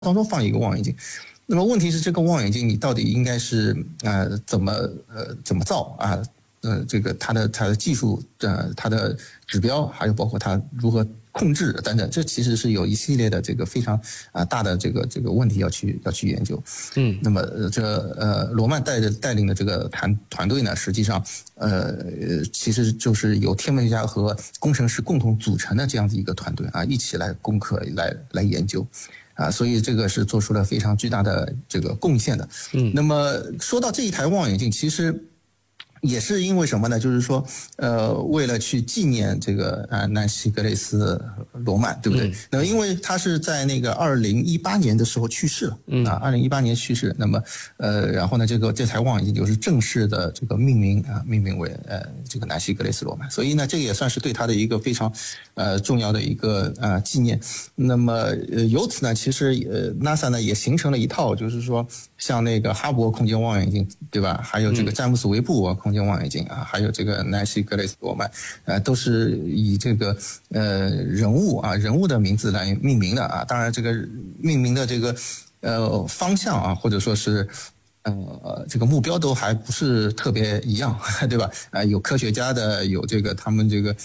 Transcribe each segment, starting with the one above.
当中放一个望远镜。那么问题是，这个望远镜你到底应该是怎么造啊？这个它的技术它的指标，还有包括它如何控制等等，这其实是有一系列的这个非常大的这个问题要去研究。那么罗曼带领的这个团队呢，实际上其实就是由天文学家和工程师共同组成的这样子一个团队啊，一起来攻克来研究。所以这个是做出了非常巨大的这个贡献的。那么说到这一台望远镜，其实也是因为什么呢？就是说，为了去纪念这个南希·格雷斯·罗曼，对不对？那么因为他是在那个2018年的时候去世了，2018年去世。那么然后呢，这台望远镜就是正式的这个命名为这个南希·格雷斯·罗曼。所以呢，这个也算是对他的一个非常重要的一个纪念。那么由此呢，其实NASA 呢也形成了一套，就是说像那个哈勃空间望远镜，对吧？还有这个詹姆斯·韦布空间望远镜还有这个南希·格雷斯·罗曼，都是以这个人物的名字来命名的当然，这个命名的这个方向或者说是这个目标都还不是特别一样，对吧？有科学家的，有这个他们这个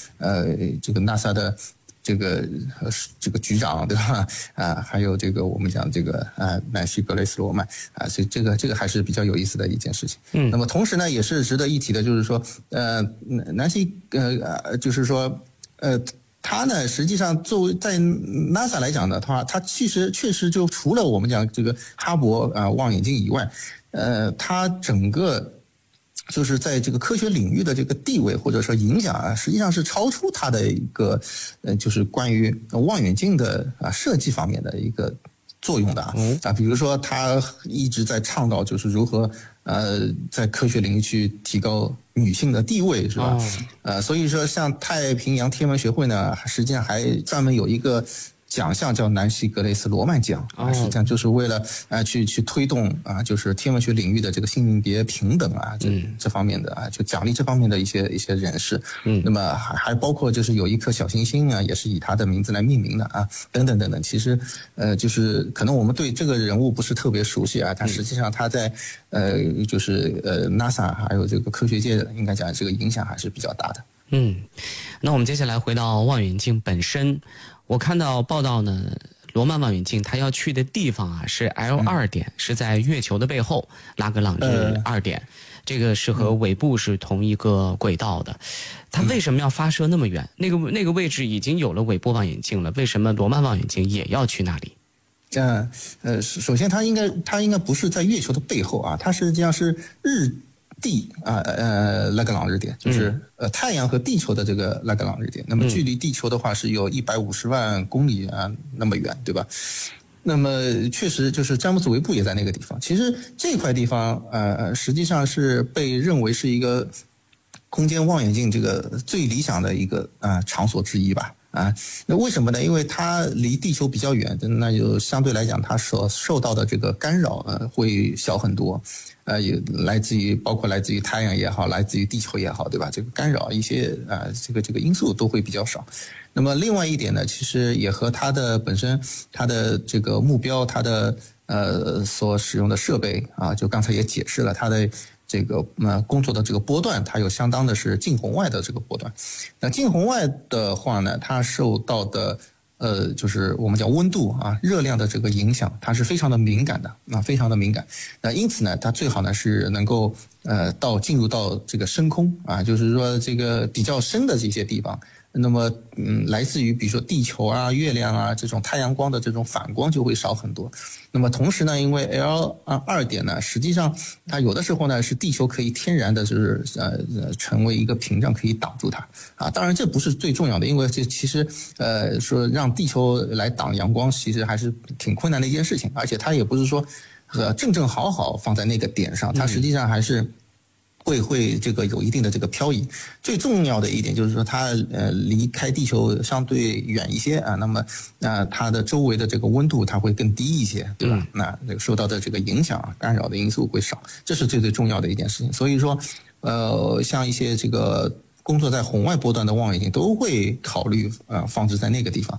NASA 的这个局长，对吧？还有这个我们讲这个南希·格雷斯·罗曼所以这个还是比较有意思的一件事情。那么同时呢，也是值得一提的，就是说南希就是说他呢，实际上作为在 NASA 来讲的话，他确实就除了我们讲这个哈勃望远镜以外，他整个就是在这个科学领域的这个地位或者说影响实际上是超出它的一个就是关于望远镜的设计方面的一个作用的比如说他一直在倡导就是如何在科学领域去提高女性的地位，是吧？所以说像太平洋天文学会呢，实际上还专门有一个奖项叫南希·格雷斯·罗曼奖实际上就是为了去推动就是天文学领域的这个性别平等这方面的就奖励这方面的一些人士。那么还包括就是有一颗小行星也是以他的名字来命名的等等等等。其实就是可能我们对这个人物不是特别熟悉但实际上他在就是 NASA 还有这个科学界应该讲这个影响还是比较大的。 那我们接下来回到望远镜本身。我看到报道呢，罗曼望远镜它要去的地方是 L2 点，是在月球的背后，拉格朗日2点，这个是和韦布是同一个轨道的。它为什么要发射那么远？那个位置已经有了韦布望远镜了，为什么罗曼望远镜也要去那里？ 首先它应该不是在月球的背后它实际上是日地拉格朗日点，就是太阳和地球的这个拉格朗日点。那么距离地球的话是有150万公里那么远，对吧？那么确实就是詹姆斯·韦布也在那个地方。其实这块地方实际上是被认为是一个空间望远镜这个最理想的一个场所之一吧。那为什么呢？因为它离地球比较远，那就相对来讲它所受到的这个干扰会小很多。也包括来自于太阳也好，来自于地球也好，对吧？这个干扰一些这个因素都会比较少。那么另外一点呢，其实也和它的本身它的这个目标，它的所使用的设备就刚才也解释了它的这个工作的这个波段，它有相当的是近红外的这个波段。那近红外的话呢，它受到的就是我们讲温度热量的这个影响，它是非常的敏感的非常的敏感。那因此呢，它最好呢是能够进入到这个深空就是说这个比较深的这些地方。那么来自于比如说地球月亮这种太阳光的这种反光就会少很多。那么同时呢，因为 L2 点呢，实际上它有的时候呢是地球可以天然的就是成为一个屏障，可以挡住它当然这不是最重要的，因为这其实说让地球来挡阳光其实还是挺困难的一件事情，而且它也不是说正好放在那个点上，它实际上还是会这个有一定的这个漂移。最重要的一点就是说它离开地球相对远一些那么它的周围的这个温度它会更低一些，对吧？那这个受到的这个影响干扰的因素会少，这是最重要的一件事情。所以说像一些这个工作在红外波段的望远镜都会考虑放置在那个地方。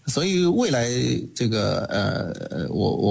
所以未来这个我